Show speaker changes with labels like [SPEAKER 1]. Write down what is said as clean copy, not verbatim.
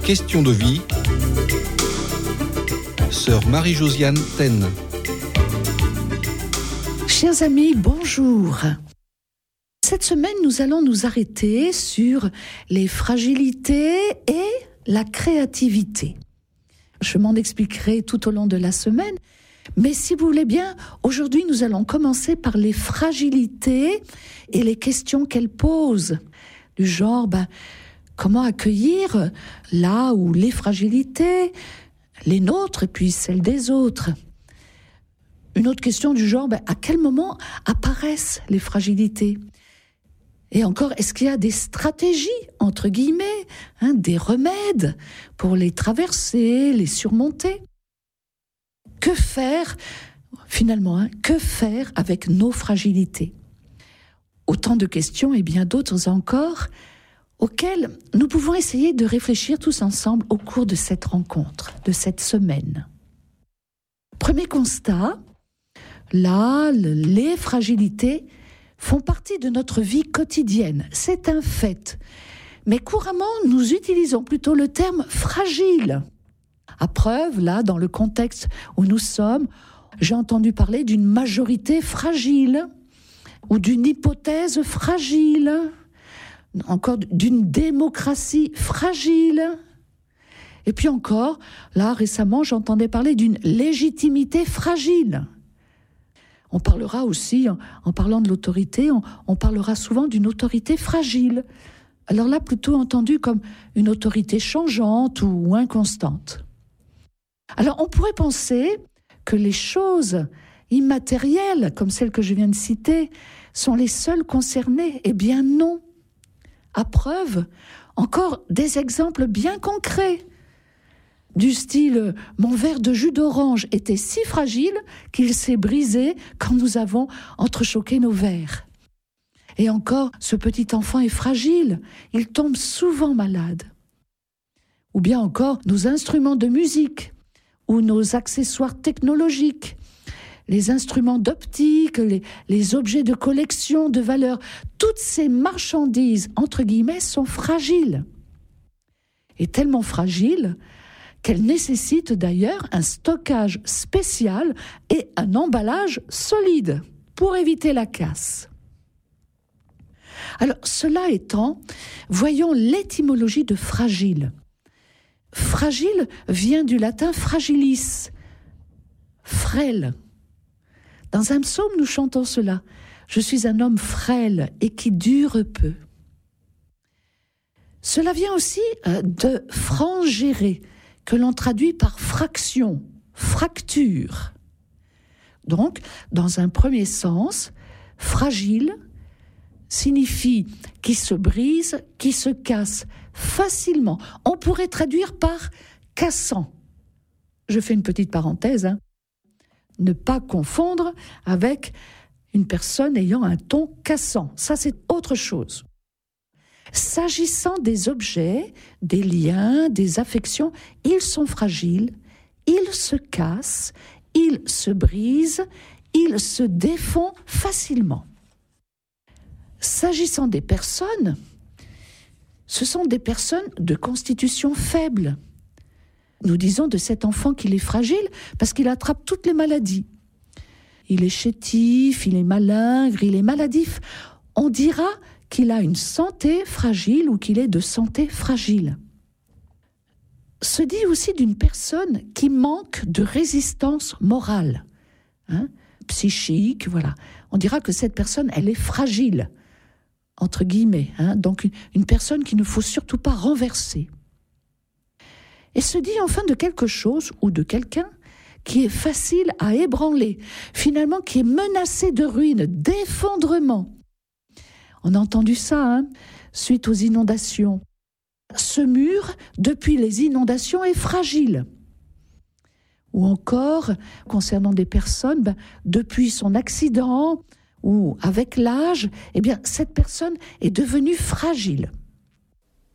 [SPEAKER 1] Question de vie. Sœur Marie-Josiane Tenne.
[SPEAKER 2] Chers amis, bonjour. Cette semaine, nous allons nous arrêter sur les fragilités et la créativité. Je m'en expliquerai tout au long de la semaine, mais si vous voulez bien, aujourd'hui, nous allons commencer par les fragilités et les questions qu'elles posent. Du genre, comment accueillir là où les fragilités, les nôtres et puis celles des autres. Une autre question du genre, à quel moment apparaissent les fragilités ? Et encore, est-ce qu'il y a des stratégies, entre guillemets, des remèdes pour les traverser, les surmonter ? Que faire, finalement, que faire avec nos fragilités ? Autant de questions et bien d'autres encore auxquelles nous pouvons essayer de réfléchir tous ensemble au cours de cette rencontre, de cette semaine. Premier constat, là, les fragilités font partie de notre vie quotidienne. C'est un fait. Mais couramment, nous utilisons plutôt le terme « fragile ». À preuve, là, dans le contexte où nous sommes, j'ai entendu parler d'une majorité fragile ou d'une hypothèse fragile, encore d'une démocratie fragile. Et puis encore, là, récemment, j'entendais parler d'une légitimité fragile. On parlera aussi, en parlant de l'autorité, on parlera souvent d'une autorité fragile. Alors là, plutôt entendu comme une autorité changeante ou inconstante. Alors, on pourrait penser que les choses immatérielles, comme celles que je viens de citer, sont les seules concernées. Eh bien non. À preuve, encore des exemples bien concrets. Du style, mon verre de jus d'orange était si fragile qu'il s'est brisé quand nous avons entrechoqué nos verres. Et encore, ce petit enfant est fragile, il tombe souvent malade. Ou bien encore, nos instruments de musique ou nos accessoires technologiques, les instruments d'optique, les objets de collection de valeur, toutes ces marchandises, entre guillemets, sont fragiles. Et tellement fragiles qu'elles nécessitent d'ailleurs un stockage spécial et un emballage solide pour éviter la casse. Alors, cela étant, voyons l'étymologie de fragile. Fragile vient du latin fragilis, frêle. Dans un psaume, nous chantons cela. Je suis un homme frêle et qui dure peu. Cela vient aussi de frangérer, que l'on traduit par fraction, fracture. Donc, dans un premier sens, fragile signifie qui se brise, qui se casse facilement. On pourrait traduire par cassant. Je fais une petite parenthèse. Ne pas confondre avec une personne ayant un ton cassant. Ça, c'est autre chose. S'agissant des objets, des liens, des affections, ils sont fragiles, ils se cassent, ils se brisent, ils se défont facilement. S'agissant des personnes, ce sont des personnes de constitution faible. Nous disons de cet enfant qu'il est fragile parce qu'il attrape toutes les maladies. Il est chétif, il est malingre, il est maladif. On dira qu'il a une santé fragile ou qu'il est de santé fragile. Se dit aussi d'une personne qui manque de résistance morale, psychique, voilà. On dira que cette personne, elle est fragile, entre guillemets, donc une personne qu'il ne faut surtout pas renverser. Et se dit enfin de quelque chose ou de quelqu'un qui est facile à ébranler, finalement qui est menacé de ruine, d'effondrement. On a entendu ça, suite aux inondations. Ce mur, depuis les inondations, est fragile. Ou encore, concernant des personnes, depuis son accident ou avec l'âge, cette personne est devenue fragile.